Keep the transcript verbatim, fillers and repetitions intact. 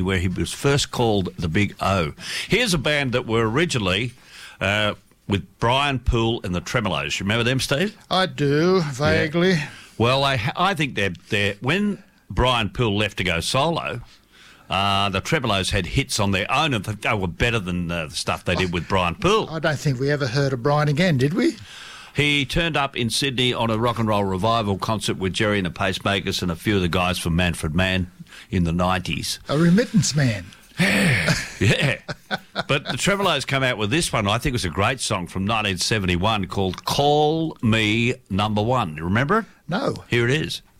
where he was first called the Big O. Here's a band that were originally uh, with Brian Poole and the Tremolos. You remember them, Steve? I do, vaguely. Yeah. Well, I, I think they're, they're... When Brian Poole left to go solo, uh, the Tremolos had hits on their own, and they were better than uh, the stuff they did with Brian Poole. I don't think we ever heard of Brian again, did we? He turned up in Sydney on a rock and roll revival concert with Jerry and the Pacemakers and a few of the guys from Manfred Mann in the nineties. A remittance man. Yeah. But the Tremolos come out with this one. I think it was a great song from nineteen seventy-one called Call Me Number One. You remember it? No. Here it is.